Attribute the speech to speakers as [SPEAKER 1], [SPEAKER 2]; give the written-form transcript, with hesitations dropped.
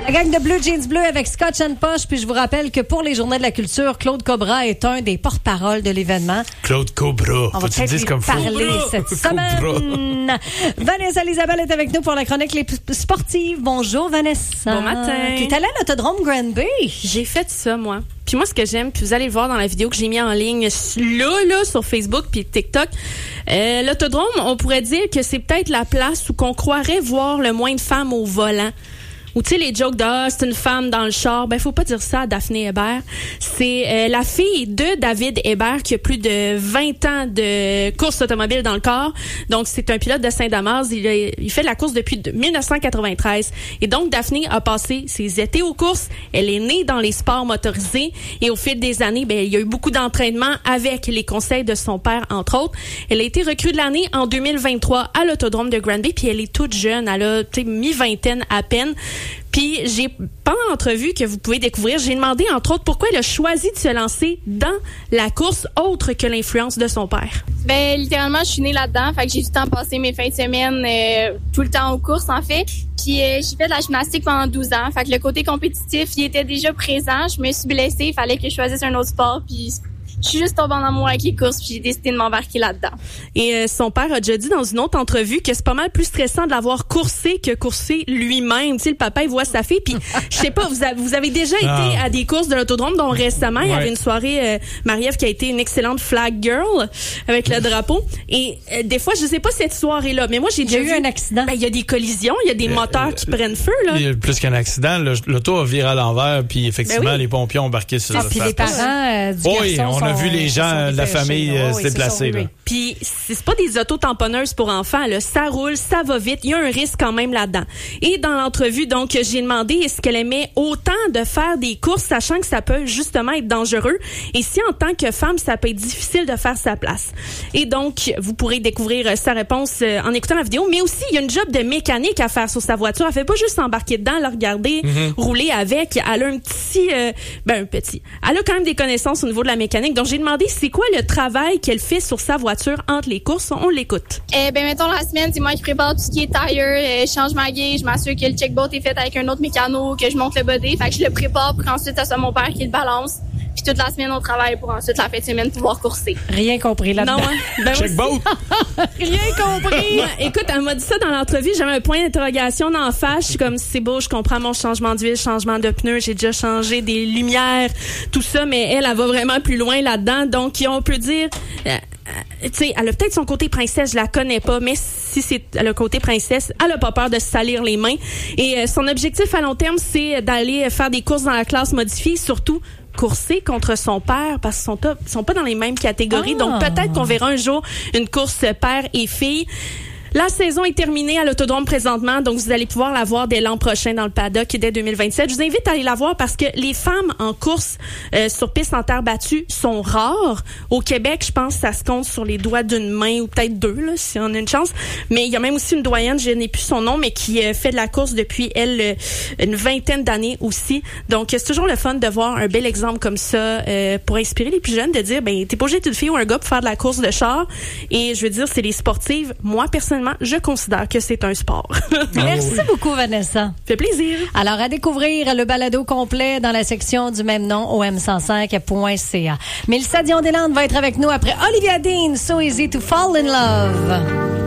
[SPEAKER 1] La gang de Bleu Jeans Bleu avec Scotch and Posh. Puis je vous rappelle que pour les Journées de la culture, Claude Cobra est un des porte-parole de l'événement.
[SPEAKER 2] Claude Cobra.
[SPEAKER 1] On va peut-être lui parler cette semaine. Vanessa Isabelle est avec nous pour la chronique Les Sportives. Bonjour Vanessa.
[SPEAKER 3] Bon matin.
[SPEAKER 1] Tu es allée à l'autodrome Granby.
[SPEAKER 3] J'ai fait ça, moi. Puis moi, ce que j'aime, puis vous allez le voir dans la vidéo que j'ai mis en ligne là, sur Facebook puis TikTok, l'autodrome, on pourrait dire que c'est peut-être la place où qu'on croirait voir le moins de femmes au volant. Ou tu sais, les jokes de c'est une femme dans le char. Ben, faut pas dire ça à Daphné Hébert. C'est la fille de David Hébert qui a plus de 20 ans de course automobile dans le corps. Donc, c'est un pilote de Saint-Damas. Il fait de la course depuis 1993. Et donc, Daphné a passé ses étés aux courses. Elle est née dans les sports motorisés. Et au fil des années, ben, il y a eu beaucoup d'entraînement avec les conseils de son père, entre autres. Elle a été recrue de l'année en 2023 à l'autodrome de Granby. Puis elle est toute jeune. Elle a, mi-vingtaine à peine. Puis j'ai, pendant l'entrevue que vous pouvez découvrir, j'ai demandé entre autres pourquoi elle a choisi de se lancer dans la course autre que l'influence de son père.
[SPEAKER 4] Ben littéralement, je suis née là-dedans, fait que j'ai du temps passé mes fins de semaine tout le temps aux courses en fait. Puis j'ai fait de la gymnastique pendant 12 ans, fait que le côté compétitif, il était déjà présent. Je me suis blessée, il fallait que je choisisse un autre sport, puis je suis juste tombée en amour avec les courses, puis j'ai décidé de m'embarquer là-dedans.
[SPEAKER 3] Et son père a déjà dit dans une autre entrevue que c'est pas mal plus stressant de l'avoir coursé que courser lui-même. Tu sais, le papa, il voit sa fille, puis je sais pas, vous avez déjà été à des courses de l'autodrome, dont récemment, il y avait une soirée, Marie-Ève qui a été une excellente flag girl avec le drapeau. Et des fois, je sais pas cette soirée-là, mais moi, j'ai déjà vu
[SPEAKER 1] un accident.
[SPEAKER 3] Ben, il y a des collisions, il y a des moteurs qui prennent feu, là.
[SPEAKER 2] Il y a plus qu'un accident, l'auto a viré à l'envers, puis effectivement, les pompiers ont embarqué sur
[SPEAKER 1] puis les parents du garçon
[SPEAKER 2] on a vu les gens de la famille se déplacer.
[SPEAKER 3] Puis c'est pas des autos tamponneuses pour enfants, là. Ça roule, ça va vite. Il y a un risque quand même là-dedans. Et dans l'entrevue, donc, j'ai demandé est-ce qu'elle aimait autant de faire des courses, sachant que ça peut justement être dangereux. Et si en tant que femme, ça peut être difficile de faire sa place. Et donc, vous pourrez découvrir sa réponse en écoutant la vidéo. Mais aussi, il y a une job de mécanique à faire sur sa voiture. Elle fait pas juste s'embarquer dedans, la regarder, rouler avec. Elle a un petit, Elle a quand même des connaissances au niveau de la mécanique. Donc, j'ai demandé c'est quoi le travail qu'elle fait sur sa voiture entre les courses. On l'écoute.
[SPEAKER 4] Mettons la semaine, c'est moi qui prépare tout ce qui est tire, change ma guille, je m'assure que le checkboat est fait avec un autre mécano, que je monte le body. Fait que je le prépare pour qu'ensuite ça soit mon père qui le balance. Puis toute la semaine, on travaille pour ensuite la fin de semaine pouvoir courser.
[SPEAKER 1] Rien compris là-dedans.
[SPEAKER 3] Non, hein? Ben
[SPEAKER 2] checkboat!
[SPEAKER 1] Rien compris!
[SPEAKER 3] Ouais, écoute, elle m'a dit ça dans l'entrevue. J'avais un point d'interrogation dans la face. Je suis comme, c'est beau, je comprends mon changement d'huile, changement de pneus. J'ai déjà changé des lumières, tout ça. Mais elle va vraiment plus loin là-dedans. Donc, on peut dire... tu sais, elle a peut-être son côté princesse, je la connais pas, mais si c'est le côté princesse, elle a pas peur de se salir les mains. Et son objectif à long terme, c'est d'aller faire des courses dans la classe modifiée, surtout courser contre son père, parce qu'ils sont pas dans les mêmes catégories. Donc peut-être qu'on verra un jour une course père et fille. La saison est terminée à l'autodrome présentement, donc vous allez pouvoir la voir dès l'an prochain dans le paddock dès 2027. Je vous invite à aller la voir parce que les femmes en course sur piste en terre battue sont rares. Au Québec, je pense que ça se compte sur les doigts d'une main ou peut-être deux, là, si on a une chance. Mais il y a même aussi une doyenne, je n'ai plus son nom, mais qui fait de la course depuis, elle, une vingtaine d'années aussi. Donc, c'est toujours le fun de voir un bel exemple comme ça pour inspirer les plus jeunes, de dire, ben, t'es pas obligé d'être une fille ou un gars pour faire de la course de char. Et je veux dire, c'est les sportives. Moi, personnellement, je considère que c'est un sport.
[SPEAKER 1] Merci beaucoup, Vanessa.
[SPEAKER 3] Fait plaisir.
[SPEAKER 1] Alors, à découvrir le balado complet dans la section du même nom au m105.ca. Mélissa Dion-Deslandes va être avec nous après Olivia Dean, So Easy to Fall in Love.